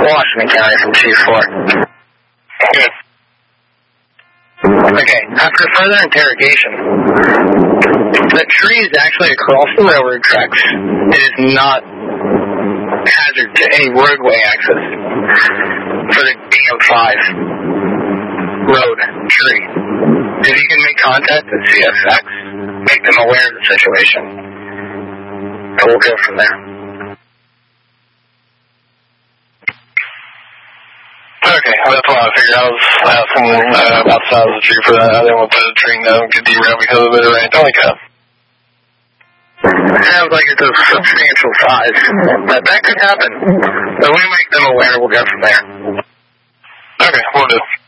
Washington County from Chief 4. Good. Okay, after further interrogation, the tree is actually across the railroad tracks. It is not hazard to any roadway access for the DM5 road tree. If you can make contact with CSX, make them aware of the situation, and we'll go from there. Okay, that's why I figured I was asking about the size of the tree for that. I didn't want the tree to get derailed because of it or anything like that. It sounds like it's a substantial size, but that could happen. So we make them aware, we'll go from there. Okay, we'll do.